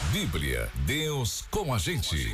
Bíblia, Deus com a gente.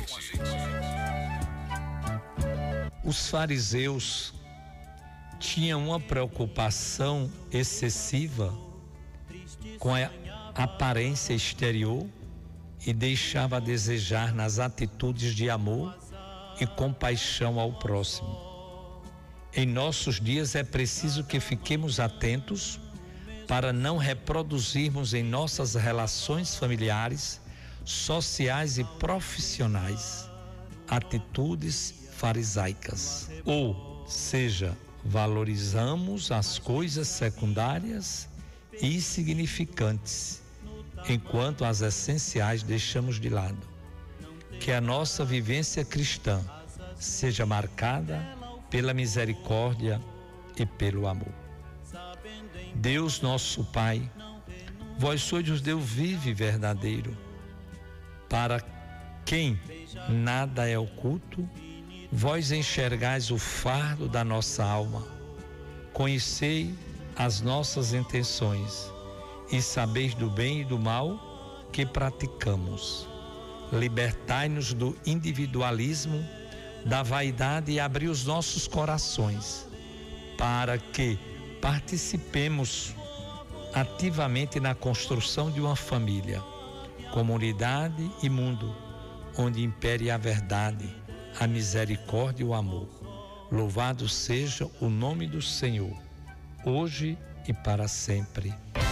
Os fariseus tinham uma preocupação excessiva com a aparência exterior e deixava a desejar nas atitudes de amor e compaixão ao próximo. Em nossos dias é preciso que fiquemos atentos para não reproduzirmos em nossas relações familiares, sociais e profissionais atitudes farisaicas. Ou seja, valorizamos as coisas secundárias e insignificantes, enquanto as essenciais deixamos de lado. Que a nossa vivência cristã seja marcada pela misericórdia e pelo amor. Deus nosso Pai, vós sois o Deus vivo e verdadeiro, para quem nada é oculto. Vós enxergais o fardo da nossa alma, conhecei as nossas intenções e sabeis do bem e do mal que praticamos. Libertai-nos do individualismo, da vaidade e abri os nossos corações para que participemos ativamente na construção de uma família, comunidade e mundo onde impere a verdade, a misericórdia e o amor. Louvado seja o nome do Senhor, hoje e para sempre.